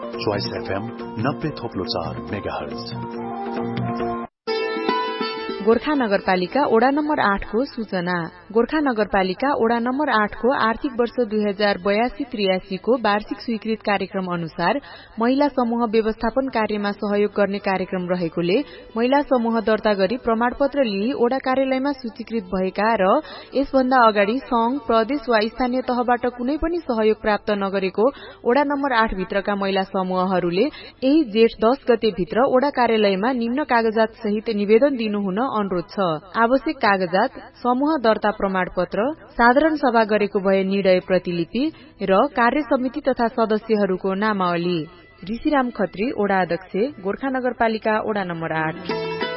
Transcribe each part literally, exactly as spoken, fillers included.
Choice FM नब्बे थोप्लो चार megahertz. Gorkha नगरपालिका ओडा नम्बर आठ को सूचना। गोर्खा नगरपालिका ओडा नम्बर आठ को आर्थिक वर्ष दुई हजार बयासी त्रियासी को वार्षिक स्वीकृत कार्यक्रम अनुसार महिला समूह व्यवस्थापन कार्यमा सहयोग गर्ने कार्यक्रम रहेकोले महिला समूह दर्ता गरी प्रमाणपत्र लिई ओडा कार्यालयमा सूचीकृत भएका र यसभन्दा अगाडि संघ, प्रदेश वा स्थानीय तहबाट कुनै पनि सहयोग प्राप्त नगरेको ओडा नम्बर आठ भित्रका महिला समूहहरूले यही जेठ दस गते भित्र ओडा कार्यालयमा निम्न कागजात सहित निवेदन दिनुहुन अनुरोध छ। आवश्यक कागजात समूह दर्ता प्रमाणपत्र, साधारण सभा गरेको भए निर्णय प्रतिलिपि र कार्य समिति तथा सदस्यहरूको नामावली। ऋषिराम खत्री, ओडा अध्यक्ष, गोर्खा नगरपालिका ओडा नम्बर आठ।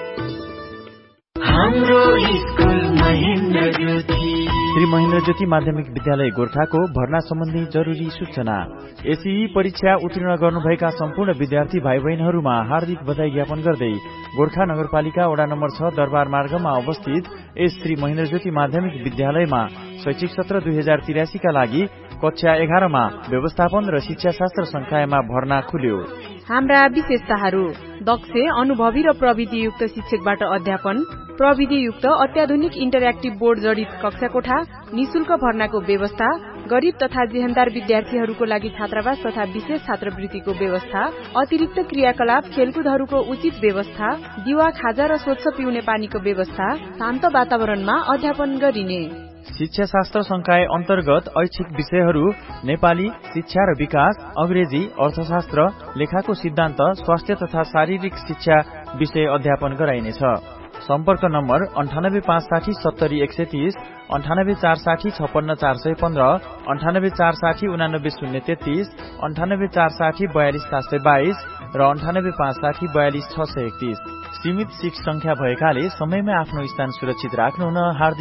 हाम्रो स्कुल महेन्द्र ज्योति श्री महेन्द्र ज्योति माध्यमिक विद्यालय गोर्खाको भर्ना सम्बन्धी जरुरी सूचना। एसई परीक्षा उत्तीर्ण गर्नुभएका सम्पूर्ण विद्यार्थी भाइ बहिनीहरूमा हार्दिक बधाई ज्ञापन गर्दै गोर्खा नगरपालिका वडा नम्बर छ दरबार मार्गमा अवस्थित एस श्री महेन्द्र ज्योति माध्यमिक विद्यालयमा शैक्षिक सत्र दुई हजार तिरासी का लागि कक्षा एघारमा व्यवस्थापन र शिक्षा शास्त्र संकायमा भर्ना खुल्यो। हाम्रा विशेषताहरू: दक्ष, अनुभवी र प्रविधियुक्त शिक्षकबाट अध्यापन, प्रविधियुक्त अत्याधुनिक इन्टरएक्टिभ बोर्ड जडित कक्षा कोठा, निशुल्क भर्नाको व्यवस्था, गरीब तथा जेहेन्दार विद्यार्थीहरूको लागि छात्रावास तथा विशेष छात्रवृत्तिको व्यवस्था, अतिरिक्त क्रियाकलाप, खेलकुदहरूको उचित व्यवस्था, दिवा, खाजा र स्वच्छ पिउने पानीको व्यवस्था, शान्त वातावरणमा अध्यापन गरिने। शिक्षा शास्त्र संकाय अन्तर्गत ऐच्छिक विषयहरू नेपाली, शिक्षा र विकास, अंग्रेजी, अर्थशास्त्र, लेखाको सिद्धान्त, स्वास्थ्य तथा शारीरिक शिक्षा विषय अध्यापन गराइनेछ। सम्पर्क नम्बर अन्ठानब्बे पाँच साठी सत्तरी एक सय तीस, अन्ठानब्बे चार साठी छप्पन्न चार सय पन्ध्र, अन्ठानब्बे चार साठी उनानब्बे शून्य तेत्तीस, अन्ठानब्बे चार साठी बयालिस सात सय बाइस र अन्ठानब्बे पाँच साठी बयालिस छ सय एकतीस। सीमित सीट संख्या भएकाले समयमा आफ्नो स्थान सुरक्षित राख्नुहुन हार्दिक